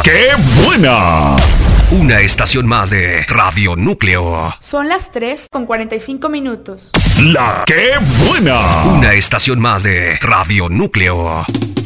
¡Qué buena! Una estación más de Radio Núcleo. Son las 3:45. ¡La qué buena! Una estación más de Radio Núcleo.